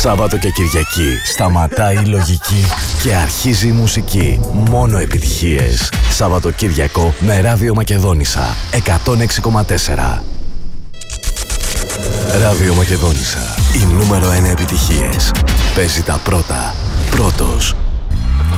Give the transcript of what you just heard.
Σάββατο και Κυριακή σταματάει η λογική και αρχίζει η μουσική. Μόνο επιτυχίες. Σαββατοκύριακο με Ράδιο Μακεδόνισσα 106,4. Ράδιο Μακεδόνισσα. Η νούμερο 1 επιτυχίες. Παίζει τα πρώτα. Πρώτος.